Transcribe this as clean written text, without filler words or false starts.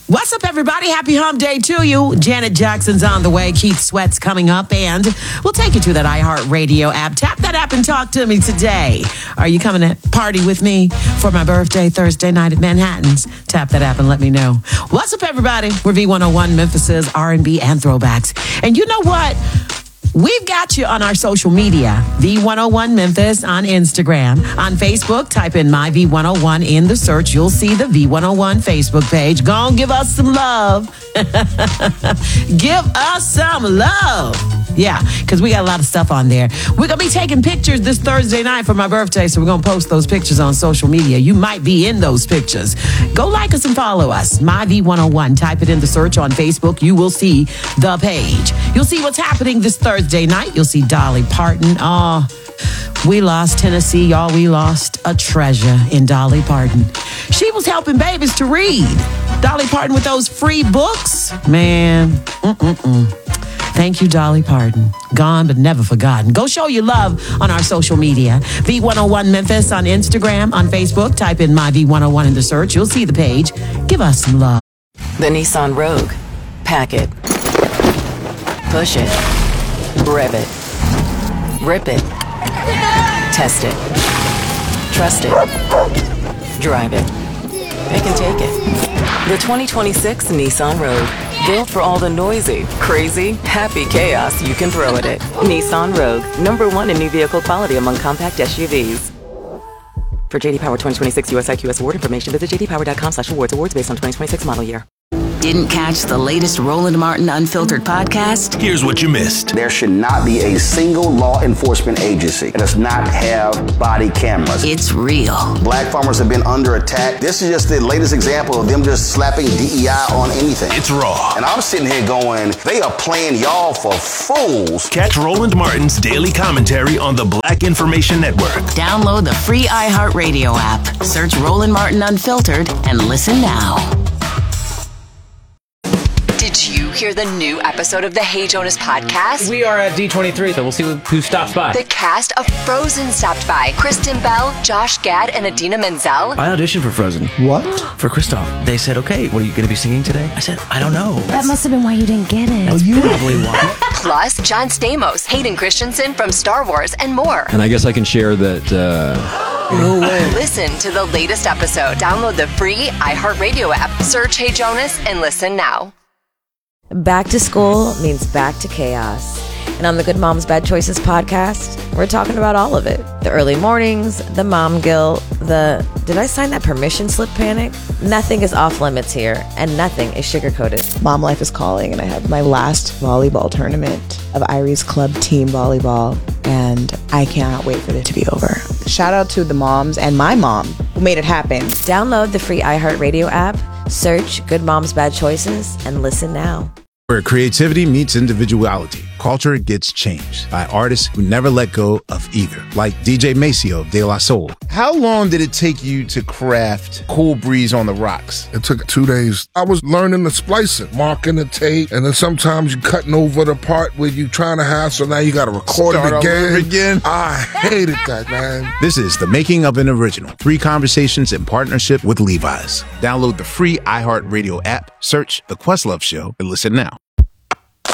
What's up, everybody? Happy hump day to you. Janet Jackson's on the way. Keith Sweat's coming up, and we'll take you to that iHeartRadio app. Tap that app and talk to me today. Are you coming to party with me for my birthday Thursday night at Manhattan's? Tap that app and let me know. What's up, everybody? We're V101 Memphis's R&B and throwbacks. And you know what? We've got you on our social media, V101 Memphis on Instagram. On Facebook, type in My V101 in the search. You'll see the V101 Facebook page. Go on, give us some love. Give us some love. Yeah, because we got a lot of stuff on there. We're going to be taking pictures this Thursday night for my birthday, so we're going to post those pictures on social media. You might be in those pictures. Go like us and follow us. My V101. Type it in the search on Facebook. You will see the page. You'll see what's happening this Thursday night. You'll see Dolly Parton. Oh, we lost Tennessee, y'all. We lost a treasure in Dolly Parton. She was helping babies to read. Dolly Parton with those free books. Man, Thank you, Dolly Parton. Gone but never forgotten. Go show your love on our social media. V101 Memphis on Instagram, on Facebook. Type in My V101 in the search. You'll see the page. Give us some love. The Nissan Rogue. Pack it. Push it. Rev it. Rip it. Test it. Trust it. Drive it. Pick and take it. The 2026 Nissan Rogue. Built for all the noisy, crazy, happy chaos you can throw at it. Nissan Rogue. #1 in new vehicle quality among compact SUVs. For JD Power 2026 US IQS award information, visit jdpower.com/awards. Awards based on 2026 model year. Didn't catch the latest Roland Martin Unfiltered podcast? Here's what you missed. There should not be a single law enforcement agency that does not have body cameras. It's real. Black farmers have been under attack. This is just the latest example of them just slapping DEI on anything. It's raw. And I'm sitting here going, they are playing y'all for fools. Catch Roland Martin's daily commentary on the Black Information Network. Download the free iHeartRadio app. Search Roland Martin Unfiltered and listen now. Did you hear the new episode of the Hey Jonas podcast? We are at D23, so we'll see who stops by. The cast of Frozen stopped by. Kristen Bell, Josh Gad, and Adina Menzel. I auditioned for Frozen. What? For Kristoff. They said, okay, what are you going to be singing today? I said, I don't know. That must have been why you didn't get it. That's probably why. Plus, John Stamos, Hayden Christensen from Star Wars, and more. And I guess I can share that... No way. Listen to the latest episode. Download the free iHeartRadio app. Search Hey Jonas and listen now. Back to school means back to chaos. And on the Good Moms Bad Choices podcast, we're talking about all of it. The early mornings, the mom guilt, the did I sign that permission slip panic? Nothing is off limits here, and nothing is sugar-coated. Mom life is calling, and I have my last volleyball tournament of Irie's Club Team Volleyball, and I cannot wait for it to be over. Shout out to the moms and my mom who made it happen. Download the free iHeartRadio app, search Good Moms Bad Choices, and listen now. Where creativity meets individuality, culture gets changed by artists who never let go of either, like DJ Maceo of De La Soul. How long did it take you to craft Cool Breeze on the Rocks? It took 2 days. I was learning the splicing, marking the tape, and then sometimes you're cutting over the part where you're trying to have, so now you got to record it again. I hated that, man. This is the Making of an Original. 3 conversations in partnership with Levi's. Download the free iHeartRadio app, search The Questlove Show, and listen now.